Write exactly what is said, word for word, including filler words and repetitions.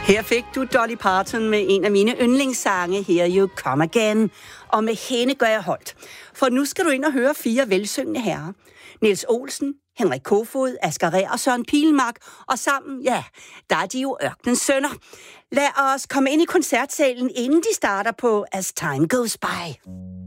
Her fik du Dolly Parton med en af mine yndlingssange, Here You Come Again. Og med hende gør jeg holdt. For nu skal du ind og høre fire velsyngende herrer. Niels Olsen, Henrik Kofod, Asger Rær og Søren Pilmark. Og sammen, ja, der er de jo ørkenens sønner. Lad os komme ind i koncertsalen, inden de starter på As Time Goes By.